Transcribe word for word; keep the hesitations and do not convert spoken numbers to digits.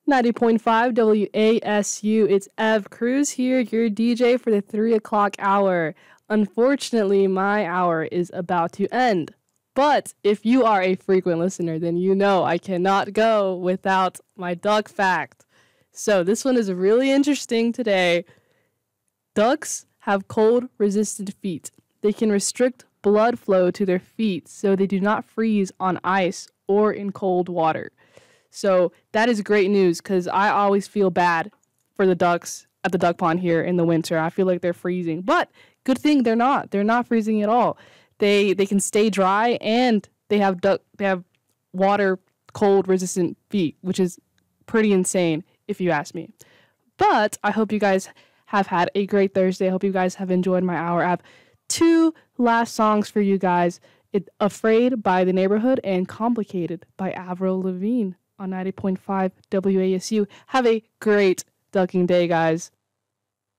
ninety point five W A S U. It's Ev Cruz here, your D J for the three o'clock hour. Unfortunately, my hour is about to end. But if you are a frequent listener, then you know I cannot go without my duck fact. So this one is really interesting today. Ducks have cold-resistant feet. They can restrict blood flow to their feet so they do not freeze on ice or in cold water. So that is great news because I always feel bad for the ducks at the duck pond here in the winter. I feel like they're freezing, but good thing they're not. They're not freezing at all. They they can stay dry and they have duck they have water cold resistant feet, which is pretty insane if you ask me. But I hope you guys have had a great Thursday. I hope you guys have enjoyed my hour. I have two last songs for you guys. It, Afraid by The Neighborhood and Complicated by Avril Lavigne on ninety point five W A S U. Have a great ducking day, guys.